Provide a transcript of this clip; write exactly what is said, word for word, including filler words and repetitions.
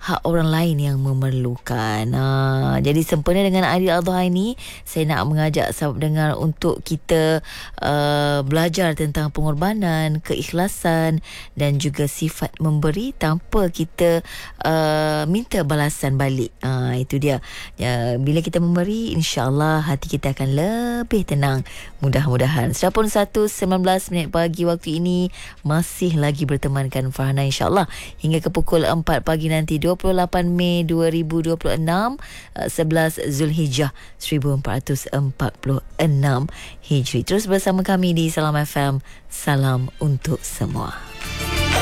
hak orang lain yang memerlukan. Ha, jadi sempena dengan Aidiladha ini, saya nak mengajak sahabat dengar untuk kita uh, belajar tentang pengorbanan, keikhlasan dan juga sifat memberi tanpa kita uh, minta balasan balik. Ha, itu dia. Ya, bila kita memberi, insya-Allah hati kita akan lebih tenang. Mudah-mudahan. Sudah pun satu sembilan belas minit pagi waktu ini, masih lagi bertemankan Farhana insya-Allah hingga ke pukul empat pagi nanti, dua puluh lapan Mei dua ribu dua puluh enam, sebelas Zulhijjah seribu empat ratus empat puluh enam Hijri. Terus bersama kami di Salam F M. Salam untuk semua.